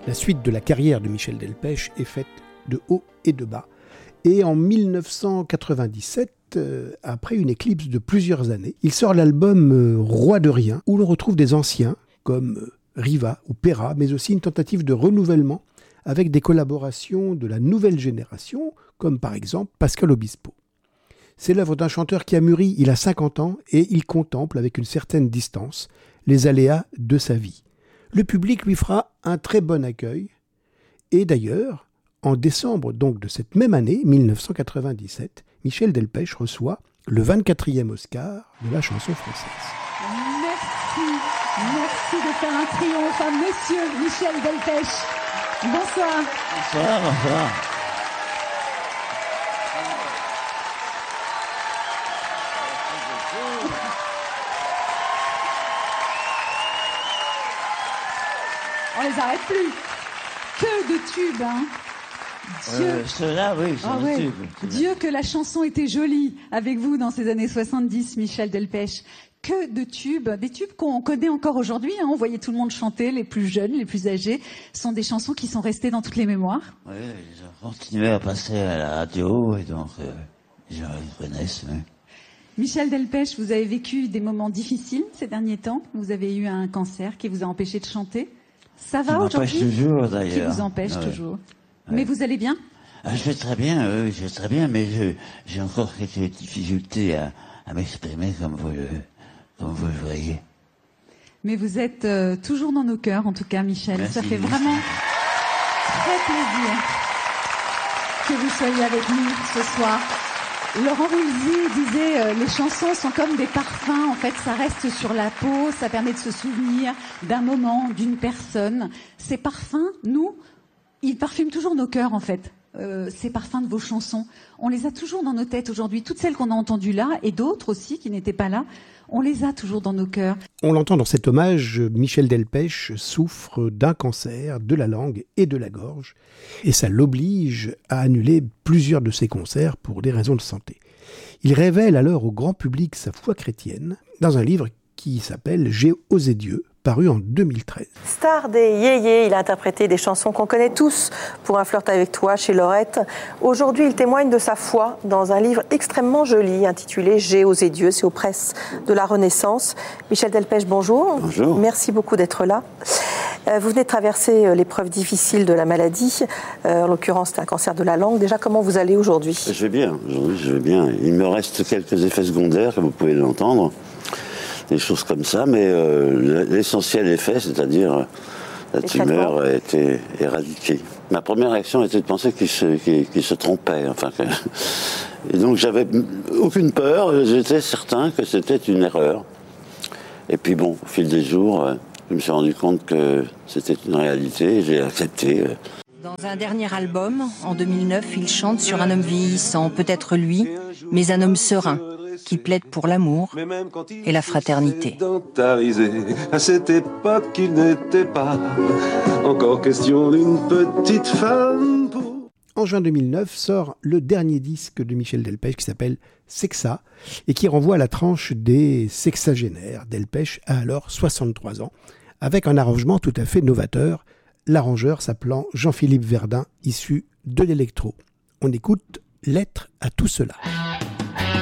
La suite de la carrière de Michel Delpech est faite de haut et de bas. Et en 1997, après une éclipse de plusieurs années, il sort l'album Roi de rien, où l'on retrouve des anciens comme Riva ou Perra, mais aussi une tentative de renouvellement avec des collaborations de la nouvelle génération, comme par exemple Pascal Obispo. C'est l'œuvre d'un chanteur qui a mûri il a 50 ans et il contemple avec une certaine distance les aléas de sa vie. Le public lui fera un très bon accueil et d'ailleurs, en décembre donc de cette même année, 1997, Michel Delpech reçoit le 24e Oscar de la chanson française. Merci de faire un triomphe à Monsieur Michel Delpech. Bonsoir. Bonsoir, bonsoir. On les arrête plus. Que de tubes, hein. Dieu. Ceux-là, oui, c'est des tubes. Dieu que la chanson était jolie avec vous dans ces années 70, Michel Delpech. Que de tubes, des tubes qu'on connaît encore aujourd'hui. Hein. On voyait tout le monde chanter, les plus jeunes, les plus âgés. Ce sont des chansons qui sont restées dans toutes les mémoires. Oui, ils ont continué à passer à la radio et donc les gens les connaissent. Oui. Michel Delpech, vous avez vécu des moments difficiles ces derniers temps. Vous avez eu un cancer qui vous a empêché de chanter. Ça va aujourd'hui ? Qui m'empêche toujours, d'ailleurs. Qui vous empêche toujours. Ouais. Mais vous allez bien ? Je vais très bien, je vais très bien, mais j'ai encore quelques difficultés à m'exprimer comme vous le voyez. Mais vous êtes toujours dans nos cœurs, en tout cas, Michel. Merci. Ça fait vraiment très plaisir que vous soyez avec nous ce soir. Laurent Voulzy disait les chansons sont comme des parfums, en fait ça reste sur la peau, ça permet de se souvenir d'un moment, d'une personne. Ces parfums, nous, ils parfument toujours nos cœurs en fait. Ces parfums de vos chansons, on les a toujours dans nos têtes aujourd'hui, toutes celles qu'on a entendues là et d'autres aussi qui n'étaient pas là, on les a toujours dans nos cœurs. On l'entend dans cet hommage, Michel Delpech souffre d'un cancer de la langue et de la gorge et ça l'oblige à annuler plusieurs de ses concerts pour des raisons de santé. Il révèle alors au grand public sa foi chrétienne dans un livre qui s'appelle « J'ai osé Dieu », paru en 2013. Star des yéyés, il a interprété des chansons qu'on connaît tous pour Un flirt avec toi chez Lorette. Aujourd'hui, il témoigne de sa foi dans un livre extrêmement joli intitulé « J'ai osé Dieu », c'est aux presses de la Renaissance. Michel Delpech, bonjour. Bonjour. Merci beaucoup d'être là. Vous venez de traverser l'épreuve difficile de la maladie, en l'occurrence c'est un cancer de la langue. Déjà, comment vous allez aujourd'hui ? Je vais bien, aujourd'hui je vais bien. Il me reste quelques effets secondaires, comme vous pouvez l'entendre, des choses comme ça, mais l'essentiel est fait, c'est-à-dire la tumeur a été éradiquée. Ma première réaction était de penser qu'il se trompait. Et donc j'avais aucune peur, j'étais certain que c'était une erreur. Et puis bon, au fil des jours, je me suis rendu compte que c'était une réalité, j'ai accepté. Dans un dernier album, en 2009, il chante sur un homme vieillissant, peut-être lui, mais un homme serein, qui plaide pour l'amour et la fraternité. À cette époque, il n'était pas encore question d'une petite femme. En juin 2009 sort le dernier disque de Michel Delpech qui s'appelle Sexa et qui renvoie à la tranche des sexagénaires. Delpech a alors 63 ans, avec un arrangement tout à fait novateur, l'arrangeur s'appelant Jean-Philippe Verdun, issu de l'électro. On écoute Lettre à tout cela.